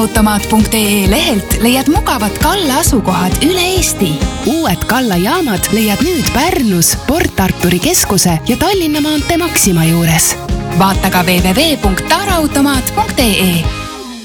Taraautomaat.ee lehelt leiad mugavad Kalla asukohad üle Eesti. Uued Kalla jaamad leiad nüüd Pärnus, Port Arturi keskuse ja Tallinna maantee Maxima juures. Vaata ka www.taraautomaat.ee.